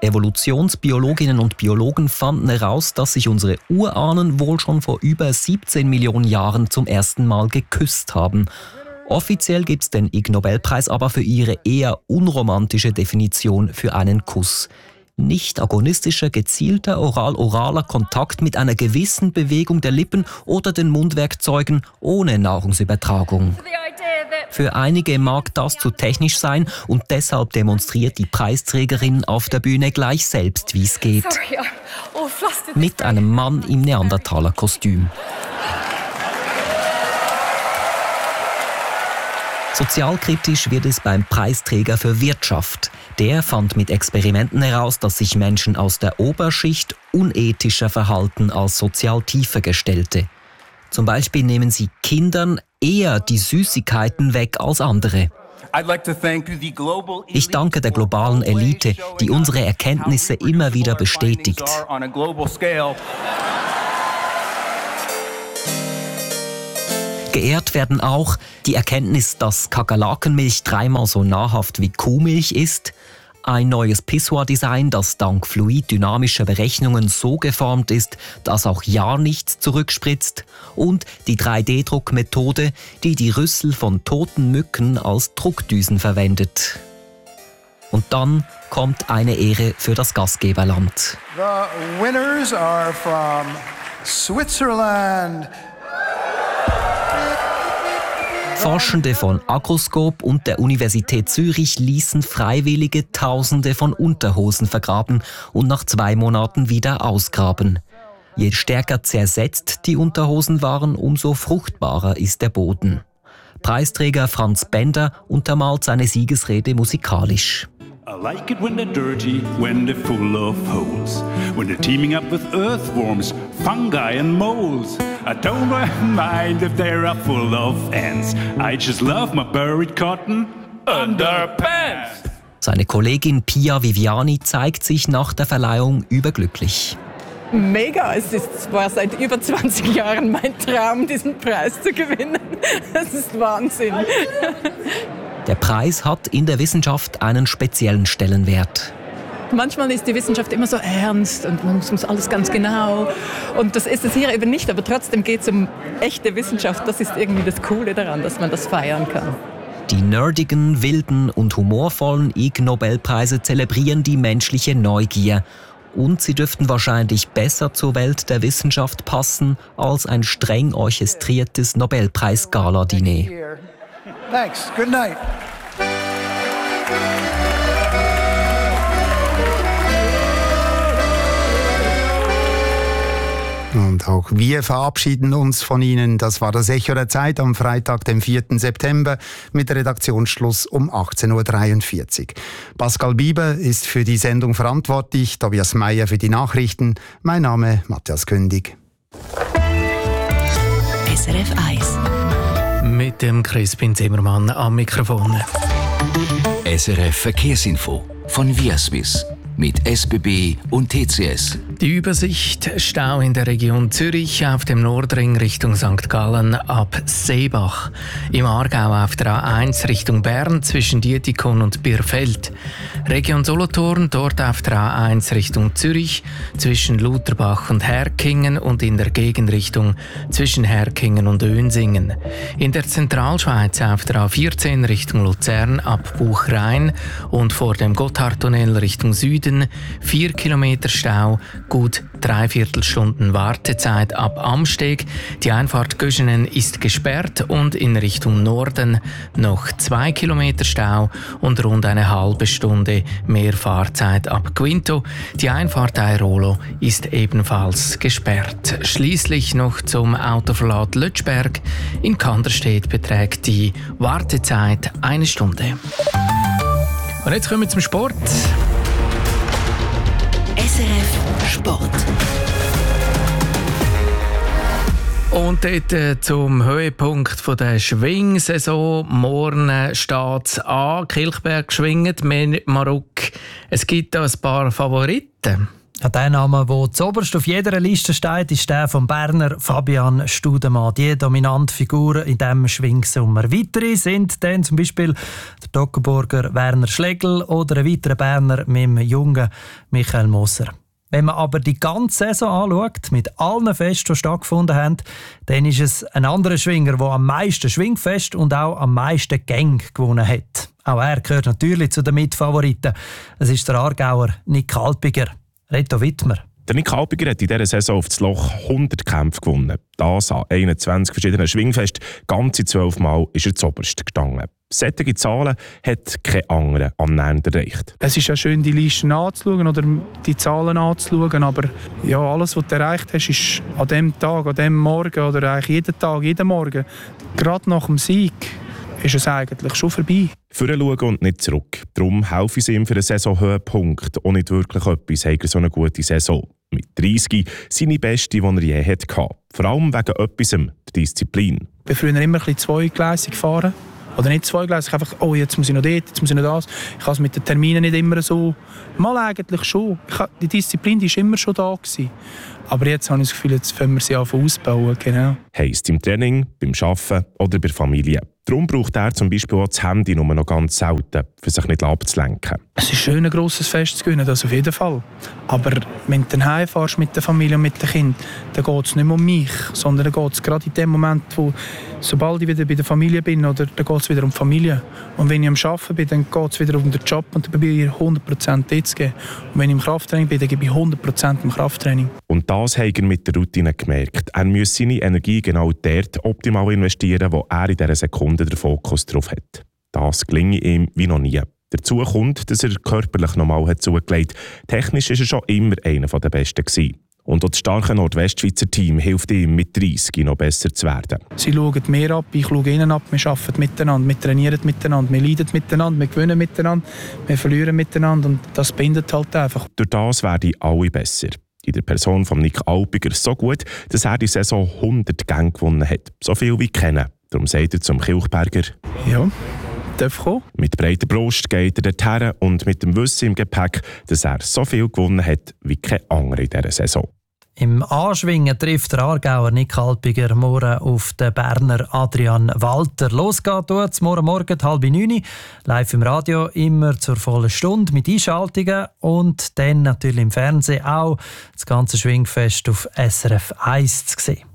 Evolutionsbiologinnen und Biologen fanden heraus, dass sich unsere Urahnen wohl schon vor über 17 Millionen Jahren zum ersten Mal geküsst haben. Offiziell gibt es den Ig Nobelpreis aber für ihre eher unromantische Definition für einen Kuss. Nicht agonistischer, gezielter oral-oraler Kontakt mit einer gewissen Bewegung der Lippen oder den Mundwerkzeugen ohne Nahrungsübertragung. Für einige mag das zu technisch sein und deshalb demonstriert die Preisträgerin auf der Bühne gleich selbst, wie es geht. Mit einem Mann im Neandertaler-Kostüm. Sozialkritisch wird es beim Preisträger für Wirtschaft. Der fand mit Experimenten heraus, dass sich Menschen aus der Oberschicht unethischer verhalten als sozial tiefer gestellte. Zum Beispiel nehmen sie Kindern eher die Süßigkeiten weg als andere. Ich danke der globalen Elite, die unsere Erkenntnisse immer wieder bestätigt. Geehrt werden auch die Erkenntnis, dass Kakerlakenmilch 3-mal so nahrhaft wie Kuhmilch ist, ein neues Pissoir-Design, das dank fluiddynamischer Berechnungen so geformt ist, dass auch ja nichts zurückspritzt, und die 3D-Druckmethode, die die Rüssel von toten Mücken als Druckdüsen verwendet. Und dann kommt eine Ehre für das Gastgeberland. The winners are from Switzerland. Forschende von Agroscope und der Universität Zürich ließen Freiwillige Tausende von Unterhosen vergraben und nach 2 Monaten wieder ausgraben. Je stärker zersetzt die Unterhosen waren, umso fruchtbarer ist der Boden. Preisträger Franz Bender untermalt seine Siegesrede musikalisch. I like it when they're dirty, when they're full of holes, when they're teaming up with earthworms, fungi and moles. I don't mind if they're full of ants. I just love my buried cotton underpants. Seine Kollegin Pia Viviani zeigt sich nach der Verleihung überglücklich. Mega, war seit über 20 Jahren mein Traum, diesen Preis zu gewinnen. Das ist Wahnsinn. Der Preis hat in der Wissenschaft einen speziellen Stellenwert. Manchmal ist die Wissenschaft immer so ernst und man muss alles ganz genau. Und das ist es hier eben nicht, aber trotzdem geht es um echte Wissenschaft. Das ist irgendwie das Coole daran, dass man das feiern kann. Die nerdigen, wilden und humorvollen Ig Nobelpreise zelebrieren die menschliche Neugier. Und sie dürften wahrscheinlich besser zur Welt der Wissenschaft passen als ein streng orchestriertes Nobelpreis-Gala-Diner. Thanks. Good night. Und auch wir verabschieden uns von Ihnen. Das war das Echo der Zeit am Freitag, dem 4. September, mit Redaktionsschluss um 18.43 Uhr. Pascal Bieber ist für die Sendung verantwortlich, Tobias Meyer für die Nachrichten. Mein Name Matthias Kündig. SRF 1. Mit dem Crispin Zimmermann am Mikrofon. SRF Verkehrsinfo von Viaswiss mit SBB und TCS. Die Übersicht: Stau in der Region Zürich auf dem Nordring Richtung St. Gallen ab Seebach. Im Aargau auf der A1 Richtung Bern zwischen Dietikon und Birfeld. Region Solothurn, dort auf der A1 Richtung Zürich zwischen Lutherbach und Herkingen und in der Gegenrichtung zwischen Herkingen und Önsingen. In der Zentralschweiz auf der A14 Richtung Luzern ab Buchrein und vor dem Gotthardtunnel Richtung Süden 4 Kilometer Stau, gut 3/4 Stunden Wartezeit ab Amsteg. Die Einfahrt Göschenen ist gesperrt und in Richtung Norden noch 2 Kilometer Stau und rund eine halbe Stunde mehr Fahrzeit ab Quinto. Die Einfahrt Airolo ist ebenfalls gesperrt. Schließlich noch zum Autoverlad Lötschberg. In Kandersteg beträgt die Wartezeit 1 Stunde. Und jetzt kommen wir zum Sport. SRF Sport. Und dort zum Höhepunkt der Schwingsaison. Morgen steht es an. Kilchberg schwingt, mehr nicht Marok. Es gibt da ein paar Favoriten. Ja, der Name, der zuoberst auf jeder Liste steht, ist der von Berner Fabian Studemann, die dominante Figur in diesem Schwingsommer. Weitere sind dann zum Beispiel der Toggenburger Werner Schlegel oder ein weiterer Berner mit dem jungen Michael Moser. Wenn man aber die ganze Saison anschaut, mit allen Festen, die stattgefunden haben, dann ist es ein anderer Schwinger, der am meisten Schwingfest und auch am meisten Gänge gewonnen hat. Auch er gehört natürlich zu den Mitfavoriten. Es ist der Aargauer Nick Halpiger. Reto Wittmer. Der Nick Halpiger hat in dieser Saison auf das Loch 100 Kämpfe gewonnen. Das an 21 verschiedenen Schwingfesten. Ganze 12 Mal ist er zuoberst gestanden. Solche Zahlen hat kein anderer annähernd erreicht. Es ist ja schön, die Listen anzuschauen oder die Zahlen anzuschauen, aber ja, alles, was du erreicht hast, ist an dem Tag, an dem Morgen oder eigentlich jeden Tag, jeden Morgen, gerade nach dem Sieg, ist es eigentlich schon vorbei. Vorschauen und nicht zurück. Darum helfe ich ihm für einen Saisonhöhepunkt auch nicht wirklich etwas, hat er so eine gute Saison. Mit 30 seine beste, die er je hatte. Vor allem wegen etwas, der Disziplin. Ich bin früher immer ein bisschen zweigleisig gefahren. Oder nicht zweigleisig, einfach, oh, jetzt muss ich noch dort, jetzt muss ich noch das. Ich habe es mit den Terminen nicht immer so. Mal eigentlich schon. Die Disziplin die war immer schon da gewesen. Aber jetzt habe ich das Gefühl, jetzt fangen wir sie an ausbauen. Genau. Heisst im Training, beim Arbeiten oder bei der Familie. Darum braucht er zum Beispiel auch das Handy nur noch ganz selten, für sich nicht abzulenken. Es ist schön, ein grosses Fest zu gewinnen, das auf jeden Fall. Aber wenn du dann heimfährst mit der Familie und mit den Kindern, dann geht es nicht mehr um mich, sondern dann geht es gerade in dem Moment, sobald ich wieder bei der Familie bin, oder dann geht es wieder um die Familie. Und wenn ich am Arbeiten bin, dann geht es wieder um den Job und dann probiere ich 100% dort zu geben. Und wenn ich im Krafttraining bin, dann gebe ich 100% im Krafttraining. Und das hat er mit der Routine gemerkt. Er muss seine Energie genau dort optimal investieren, wo er in dieser Sekunde den Fokus drauf hat. Das gelingt ihm wie noch nie. Dazu kommt, dass er körperlich nochmal zugelegt hat. Technisch war er schon immer einer der Besten gewesen. Und auch das starke Nordwestschweizer Team hilft ihm, mit 30 noch besser zu werden. Sie schauen mir ab, ich schaue ihnen ab, wir arbeiten miteinander, wir trainieren miteinander, wir leiden miteinander, wir gewinnen miteinander, wir verlieren miteinander und das bindet halt einfach. Durch das werden alle besser. In der Person von Nick Halpiger so gut, dass er die Saison 100 Gänge gewonnen hat. So viel wie kennen. Darum sagt er zum Kilchberger: Ja, darf kommen. Mit breiter Brust geht er dorthin und mit dem Wissen im Gepäck, dass er so viel gewonnen hat wie kein anderer in dieser Saison. Im Anschwingen trifft der Aargauer Nick Halpiger morgen auf den Berner Adrian Walter. Los geht's morgen Morgen 8:30 live im Radio, immer zur vollen Stunde mit Einschaltungen und dann natürlich im Fernsehen auch das ganze Schwingfest auf SRF 1 zu sehen.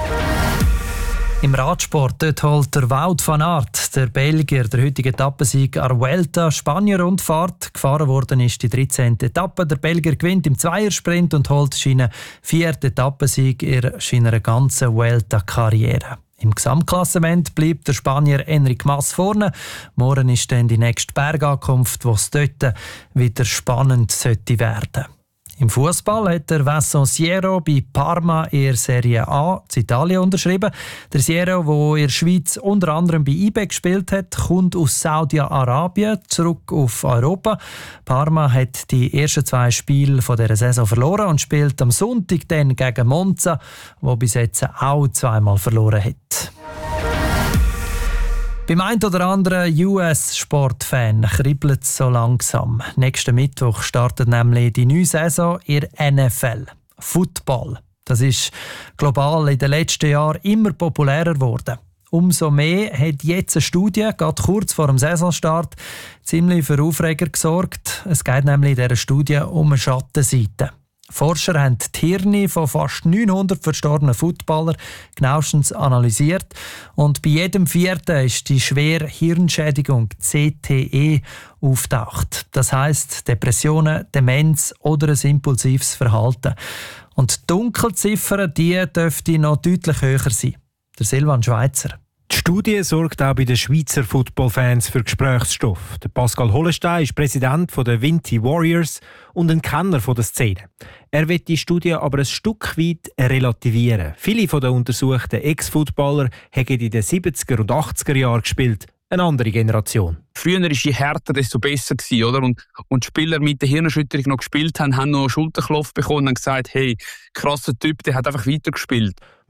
Im Radsport dort holt der Wout van Aert, der Belgier, der heutige Etappensieg an der Vuelta Spanier-Rundfahrt. Gefahren worden ist die 13. Etappe. Der Belgier gewinnt im Zweiersprint und holt seinen 4. Etappensieg in seiner ganzen Vuelta-Karriere. Im Gesamtklassement bleibt der Spanier Enric Mas vorne. Morgen ist dann die nächste Bergankunft, wo es dort wieder spannend sollte werden. Im Fußball hat der Vincent Siero bei Parma in der Serie A in Italien unterschrieben. Der Siero, der in der Schweiz unter anderem bei IB gespielt hat, kommt aus Saudi-Arabien zurück auf Europa. Parma hat die ersten 2 Spiele dieser Saison verloren und spielt am Sonntag dann gegen Monza, wo bis jetzt auch 2-mal verloren hat. Beim einen oder anderen US-Sportfan kribbelt es so langsam. Nächsten Mittwoch startet nämlich die neue Saison in der NFL. Football. Das ist global in den letzten Jahren immer populärer geworden. Umso mehr hat jetzt eine Studie, gerade kurz vor dem Saisonstart, ziemlich für Aufreger gesorgt. Es geht nämlich in dieser Studie um eine Schattenseite. Forscher haben die Hirne von fast 900 verstorbenen Footballern genauestens analysiert und bei jedem 4. ist die schwere Hirnschädigung CTE auftaucht. Das heisst Depressionen, Demenz oder ein impulsives Verhalten. Und die Dunkelziffern, die dürften noch deutlich höher sein. Der Silvan Schweizer. Die Studie sorgt auch bei den Schweizer Footballfans für Gesprächsstoff. Der Pascal Hollenstein ist Präsident der Vinti Warriors und ein Kenner der Szene. Er will die Studie aber ein Stück weit relativieren. Viele der untersuchten Ex-Footballer haben in den 70er und 80er Jahren gespielt. Eine andere Generation. Früher war je härter, desto besser gewesen, oder? Und die Spieler mit der Hirnerschütterung noch gespielt haben noch Schulterklopf bekommen und haben gesagt, hey, krasser Typ, der hat einfach weitergespielt.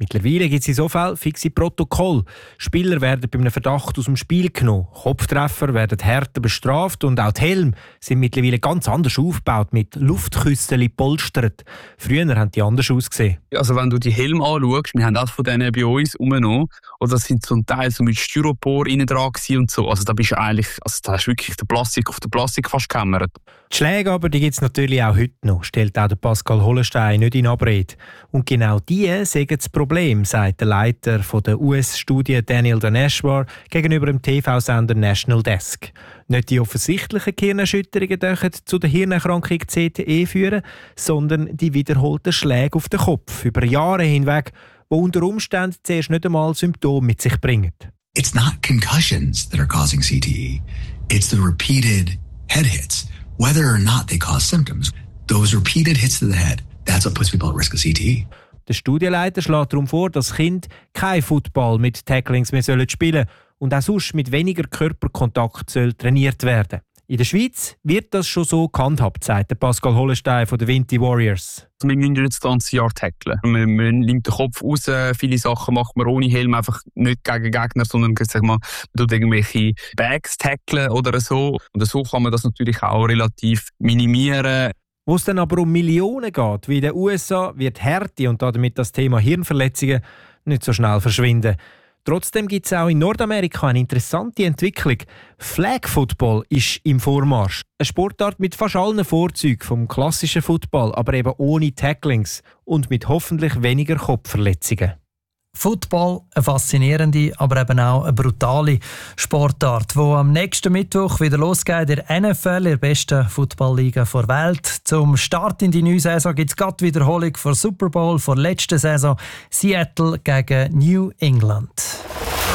Mittlerweile gibt es in so Fällen fixe Protokolle. Spieler werden bei einem Verdacht aus dem Spiel genommen, Kopftreffer werden härter bestraft und auch die Helme sind mittlerweile ganz anders aufgebaut, mit Luftküsseln gepolstert. Früher haben die anders ausgesehen. Also wenn du die Helme anschaust, wir haben auch von denen bei uns rumgenommen, oder das sind zum Teil so mit Styropor innen dran und so. Also da bist du eigentlich, also da hast du wirklich den Plastik auf den Plastik fast gekämmert. Die Schläge aber, die gibt es natürlich auch heute noch, stellt auch der Pascal Hollenstein nicht in Abrede. Und genau die sagen das Problem, sagt der Leiter der US-Studie Daniel Daneshwar gegenüber dem TV-Sender National Desk. Nicht die offensichtlichen Gehirnerschütterungen dürfen zu der Hirnerkrankung CTE führen, sondern die wiederholten Schläge auf den Kopf über Jahre hinweg, die unter Umständen zuerst nicht einmal Symptome mit sich bringen. It's not concussions that are causing CTE. It's the repeated head hits, whether or not they cause symptoms. Those repeated hits to the head, that's what puts people at risk of CTE. Der Studienleiter schlägt darum vor, dass Kinder kein Football mit Tacklings mehr spielen sollen und auch sonst mit weniger Körperkontakt soll trainiert werden. In der Schweiz wird das schon so gehandhabt, sagt Pascal Hollenstein von den Vinti Warriors. Wir müssen jetzt das ganze Jahr tackeln. Man nimmt den Kopf raus, viele Sachen macht man ohne Helm, einfach nicht gegen Gegner, sondern man tut irgendwelche Bags tackeln oder so. Und so kann man das natürlich auch relativ minimieren. Wo es dann aber um Millionen geht, wie in den USA, wird Härte und damit das Thema Hirnverletzungen nicht so schnell verschwinden. Trotzdem gibt es auch in Nordamerika eine interessante Entwicklung. Flag Football ist im Vormarsch. Eine Sportart mit fast allen Vorzügen vom klassischen Football, aber eben ohne Tacklings und mit hoffentlich weniger Kopfverletzungen. Football, eine faszinierende, aber eben auch eine brutale Sportart, die am nächsten Mittwoch wieder losgeht in der NFL, der besten Footballliga der Welt. Zum Start in die neue Saison gibt es gerade die Wiederholung vor Super Bowl vor letzter Saison, Seattle gegen New England.